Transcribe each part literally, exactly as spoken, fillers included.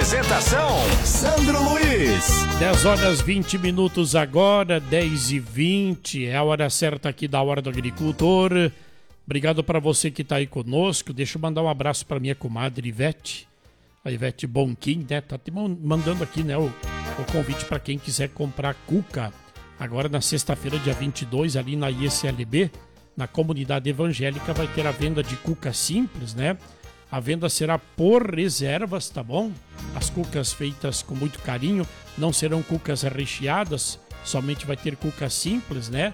Apresentação, Sandro Luiz. dez horas vinte minutos agora, dez e vinte, é a hora certa aqui da Hora do Agricultor. Obrigado para você que está aí conosco. Deixa eu mandar um abraço para minha comadre Ivete, a Ivete Bonquim, né? Tá te mandando aqui, né, o, o convite para quem quiser comprar cuca. Agora na sexta-feira, dia vinte e dois, ali na I S L B, na comunidade evangélica, vai ter a venda de cuca simples, né? A venda será por reservas, tá bom? As cucas feitas com muito carinho, não serão cucas recheadas, somente vai ter cuca simples, né?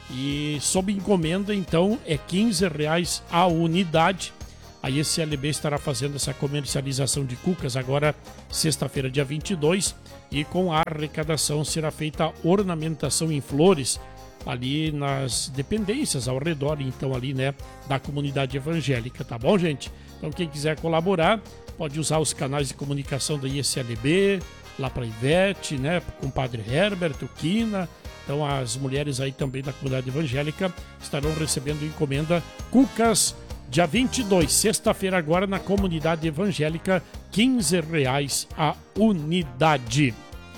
E sob encomenda, então, é quinze reais a unidade. A I S L B estará fazendo essa comercialização de cucas agora, sexta-feira, dia vinte e dois, e com a arrecadação será feita a ornamentação em flores ali nas dependências ao redor, então, ali, né, da comunidade evangélica, tá bom, gente? Então, quem quiser colaborar, pode usar os canais de comunicação da I S L B, lá para Ivete, né, com o Padre Herbert, o Quina. Então, as mulheres aí também da comunidade evangélica estarão recebendo encomenda cucas dia vinte e dois, sexta-feira agora, na comunidade evangélica, quinze reais a unidade.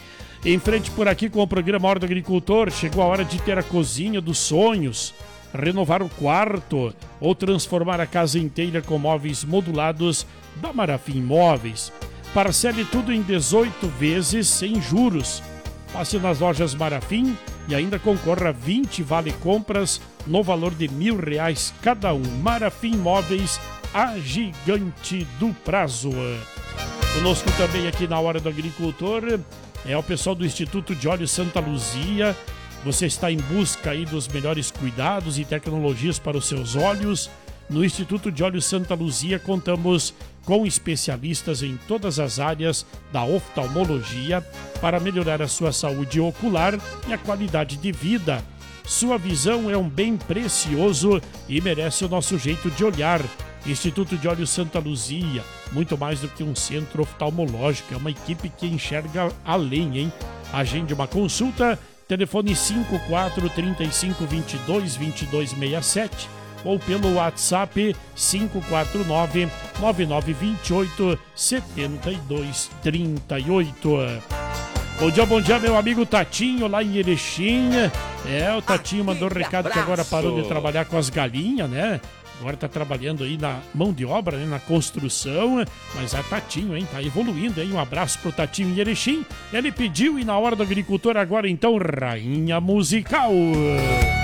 Em frente por aqui com o programa Hora do Agricultor, chegou a hora de ter a cozinha dos sonhos, renovar o quarto ou transformar a casa inteira com móveis modulados da Marafim Móveis. Parcele tudo em dezoito vezes sem juros. Passe nas lojas Marafim e ainda concorra a vinte vale-compras no valor de mil reais cada um. Marafim Móveis, a gigante do prazo. Conosco também aqui na Hora do Agricultor é o pessoal do Instituto de Olhos Santa Luzia. Você está em busca aí dos melhores cuidados e tecnologias para os seus olhos? No Instituto de Olhos Santa Luzia contamos com especialistas em todas as áreas da oftalmologia para melhorar a sua saúde ocular e a qualidade de vida. Sua visão é um bem precioso e merece o nosso jeito de olhar. Instituto de Olhos Santa Luzia, muito mais do que um centro oftalmológico, é uma equipe que enxerga além, hein? Agende uma consulta, telefone cinco quatro, três cinco, dois dois, dois dois seis sete ou pelo WhatsApp cinco quatro nove, nove nove dois oito, sete dois três oito. Bom dia, bom dia, meu amigo Tatinho, lá em Erechim. É, o Tatinho mandou um recado que agora parou de trabalhar com as galinhas, né? Agora tá trabalhando aí na mão de obra, né, na construção, mas é Tatinho, hein? Tá evoluindo, hein? Um abraço pro Tatinho em Erechim. Ele pediu e na Hora do Agricultor agora, então, Rainha Musical.